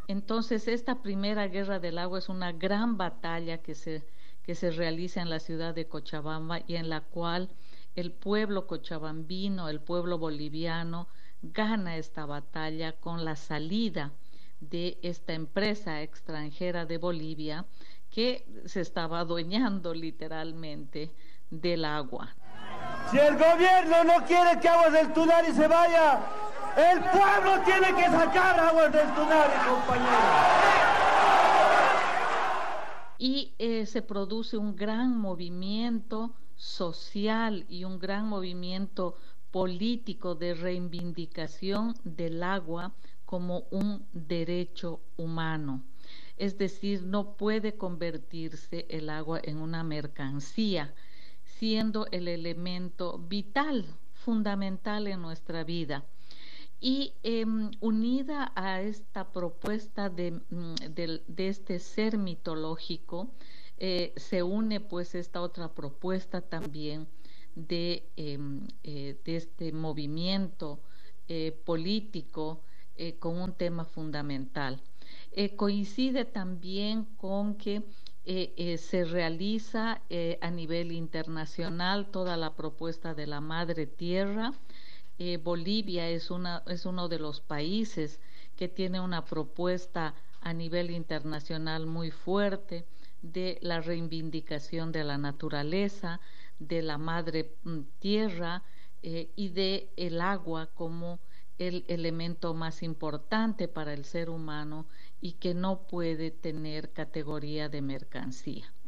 Entonces, esta primera guerra del agua es una gran batalla que se realiza en la ciudad de Cochabamba y en la cual el pueblo cochabambino, el pueblo boliviano, gana esta batalla con la salida de esta empresa extranjera de Bolivia que se estaba adueñando literalmente del agua. Si el gobierno no quiere que Aguas del Tunari se vaya, el pueblo tiene que sacar Aguas del Tunari, compañeros. Y se produce un gran movimiento social y un gran movimiento político de reivindicación del agua como un derecho humano. Es decir, no puede convertirse el agua en una mercancía, siendo el elemento vital, fundamental en nuestra vida. Y unida a esta propuesta de este ser mitológico, se une pues esta otra propuesta también de este movimiento político con un tema fundamental. Coincide también con que se realiza a nivel internacional toda la propuesta de la Madre Tierra. Bolivia es uno de los países que tiene una propuesta a nivel internacional muy fuerte de la reivindicación de la naturaleza, de la madre tierra y de el agua como el elemento más importante para el ser humano y que no puede tener categoría de mercancía.